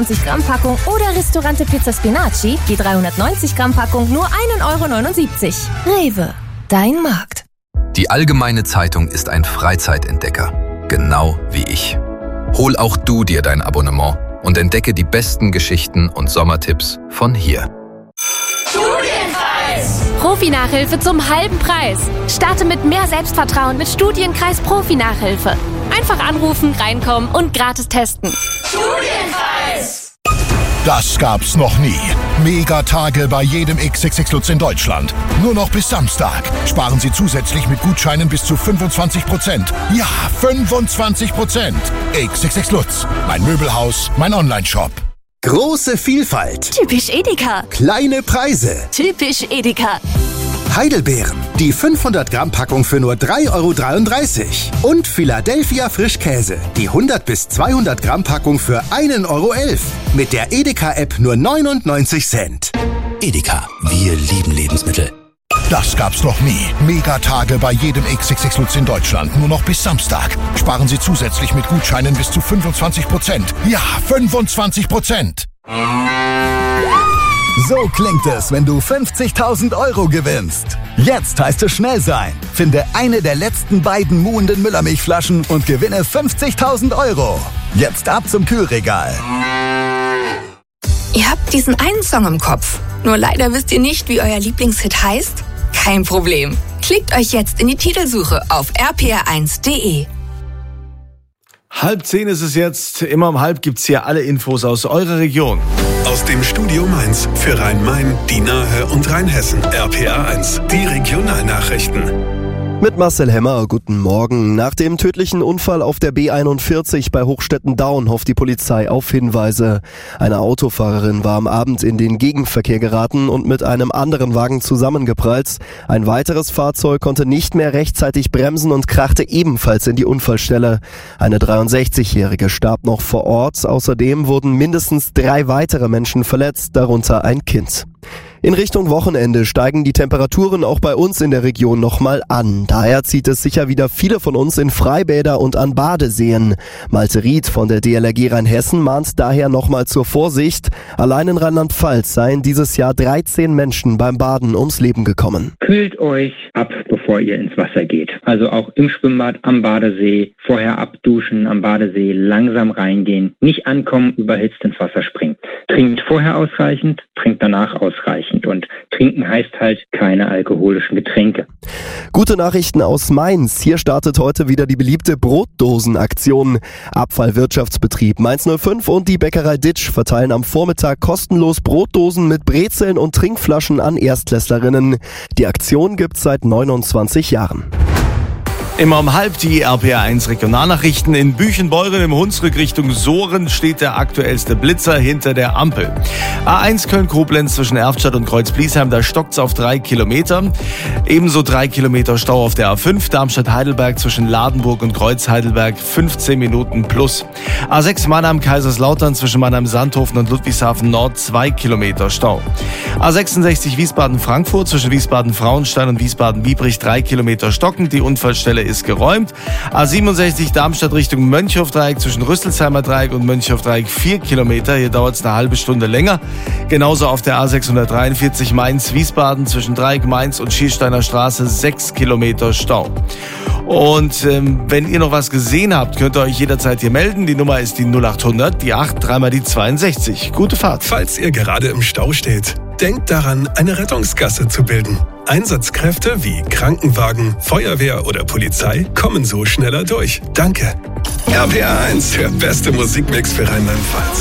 20 Gramm Packung oder Ristorante Pizza Spinaci, die 390 Gramm Packung nur 1,79 €. Rewe, dein Markt. Die Allgemeine Zeitung ist ein Freizeitentdecker, genau wie ich. Hol auch du dir dein Abonnement und entdecke die besten Geschichten und Sommertipps von hier. Studienkreis! Profi-Nachhilfe zum halben Preis. Starte mit mehr Selbstvertrauen mit Studienkreis Profi-Nachhilfe. Einfach anrufen, reinkommen und gratis testen. Studienkreis! Das gab's noch nie. Megatage bei jedem XXX Lutz in Deutschland. Nur noch bis Samstag. Sparen Sie zusätzlich mit Gutscheinen bis zu 25%. Ja, 25%. XXX Lutz. Mein Möbelhaus, mein Onlineshop. Große Vielfalt. Typisch Edeka. Kleine Preise. Typisch Edeka. Heidelbeeren. Die 500 Gramm Packung für nur 3,33 €. Und Philadelphia Frischkäse. Die 100 bis 200 Gramm Packung für 1,11 €. Mit der Edeka-App nur 99 Cent. Edeka, wir lieben Lebensmittel. Das gab's noch nie. Megatage bei jedem XXX Lutz in Deutschland. Nur noch bis Samstag. Sparen Sie zusätzlich mit Gutscheinen bis zu 25%. Ja, 25%. So klingt es, wenn du 50.000 € gewinnst. Jetzt heißt es schnell sein. Finde eine der letzten beiden muhenden Müllermilchflaschen und gewinne 50.000 €. Jetzt ab zum Kühlregal. Ihr habt diesen einen Song im Kopf. Nur leider wisst ihr nicht, wie euer Lieblingshit heißt? Kein Problem. Klickt euch jetzt in die Titelsuche auf rpr1.de. 9:30 ist es jetzt. Immer um 9:30 gibt's hier alle Infos aus eurer Region. Aus dem Studio Mainz für Rhein-Main, die Nahe und Rheinhessen. RPR1, die Regionalnachrichten. Mit Marcel Hemmer, guten Morgen. Nach dem tödlichen Unfall auf der B41 bei Hochstetten-Daun hofft die Polizei auf Hinweise. Eine Autofahrerin war am Abend in den Gegenverkehr geraten und mit einem anderen Wagen zusammengeprallt. Ein weiteres Fahrzeug konnte nicht mehr rechtzeitig bremsen und krachte ebenfalls in die Unfallstelle. Eine 63-Jährige starb noch vor Ort. Außerdem wurden mindestens 3 weitere Menschen verletzt, darunter ein Kind. In Richtung Wochenende steigen die Temperaturen auch bei uns in der Region nochmal an. Daher zieht es sicher wieder viele von uns in Freibäder und an Badeseen. Malte Ried von der DLRG Rheinhessen mahnt daher nochmal zur Vorsicht. Allein in Rheinland-Pfalz seien dieses Jahr 13 Menschen beim Baden ums Leben gekommen. Kühlt euch ab, bevor ihr ins Wasser geht. Also auch im Schwimmbad, am Badesee, vorher abduschen, am Badesee, langsam reingehen. Nicht ankommen, überhitzt ins Wasser springen. Trinkt vorher ausreichend, trinkt danach ausreichend. Und trinken heißt halt keine alkoholischen Getränke. Gute Nachrichten aus Mainz. Hier startet heute wieder die beliebte Brotdosenaktion. Abfallwirtschaftsbetrieb Mainz 05 und die Bäckerei Ditsch verteilen am Vormittag kostenlos Brotdosen mit Brezeln und Trinkflaschen an Erstklässlerinnen. Die Aktion gibt's seit 29 Jahren. Immer um 9:30 die RPR1 Regionalnachrichten. In Büchenbeuren im Hunsrück Richtung Sohren steht der aktuellste Blitzer hinter der Ampel. A1 Köln-Koblenz zwischen Erftstadt und Kreuz-Bliesheim, da stockt's auf 3 Kilometer. Ebenso 3 Kilometer Stau auf der A5 Darmstadt-Heidelberg zwischen Ladenburg und Kreuz-Heidelberg, 15 Minuten plus. A6 Mannheim-Kaiserslautern zwischen Mannheim-Sandhofen und Ludwigshafen Nord, 2 Kilometer Stau. A66 Wiesbaden-Frankfurt zwischen Wiesbaden-Frauenstein und Wiesbaden-Biebrich, 3 Kilometer stockend. Die Unfallstelle ist geräumt. A67 Darmstadt Richtung Mönchhofdreieck zwischen Rüsselsheimer Dreieck und Mönchhofdreieck, 4 Kilometer. Hier dauert es eine halbe Stunde länger. Genauso auf der A643 Mainz-Wiesbaden zwischen Dreieck Mainz und Schiersteiner Straße, 6 Kilometer Stau. Und wenn ihr noch was gesehen habt, könnt ihr euch jederzeit hier melden. Die Nummer ist die 0800, die 8, 3 mal die 62. Gute Fahrt. Falls ihr gerade im Stau steht, denkt daran, eine Rettungsgasse zu bilden. Einsatzkräfte wie Krankenwagen, Feuerwehr oder Polizei kommen so schneller durch. Danke. RPR1, der beste Musikmix für Rheinland-Pfalz.